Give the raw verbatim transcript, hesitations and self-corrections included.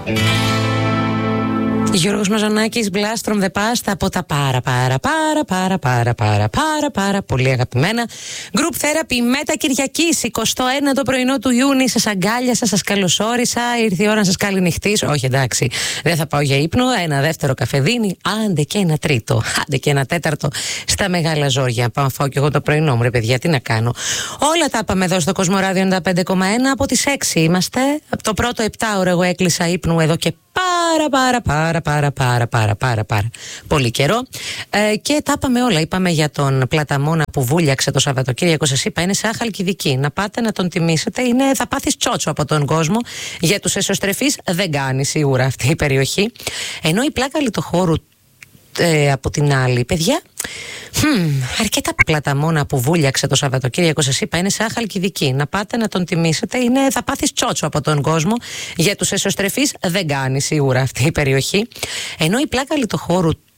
Γιώργος Μαζονάκης, Blast from the Past, από τα πάρα πάρα πάρα πάρα πάρα πάρα πάρα πάρα πολύ αγαπημένα Group Therapy Μέτα Κυριακής, εικοστό ένατο το πρωινό του Ιούνιου. Σας αγκάλιασα, σας καλωσόρισα, ήρθε η ώρα να σας καληνυχτήσω. Όχι, εντάξει, δεν θα πάω για ύπνο. Ένα δεύτερο καφεδίνι, άντε και ένα τρίτο, άντε και ένα τέταρτο στα μεγάλα ζόρια. Πάω να φάω κι εγώ το πρωινό μου, ρε παιδιά, τι να κάνω. Όλα τα είπαμε εδώ στο Κοσμοράδιο ενενήντα πέντε κόμμα ένα. Από τις έξι είμαστε. Από το πρώτο επτάωρο εγώ έκλεισα ύπνου εδώ και πάρα πάρα πάρα πάρα πάρα πάρα πάρα πάρα πολύ καιρό, ε, και τα είπαμε όλα. Είπαμε για τον Πλαταμόνα που βούλιαξε το Σαββατοκύριακο. Σας είπα, είναι σε Χαλκιδική. Να πάτε να τον τιμήσετε. Είναι, θα πάθεις τσότσο από τον κόσμο. Για τους εσωστρεφείς δεν κάνει σίγουρα αυτή η περιοχή. Ενώ η πλάκα λιτοχώρου ε, από την άλλη, παιδιά, Hmm, αρκετά Πλαταμόνα που βούλιαξε το Σαββατοκύριακο, σας είπα, είναι σε Χαλκιδική. Να πάτε να τον τιμήσετε. Είναι, θα πάθεις τσότσο από τον κόσμο. Για τους εσωστρεφείς δεν κάνει σίγουρα αυτή η περιοχή. Ενώ η πλάκα λιτοχώρου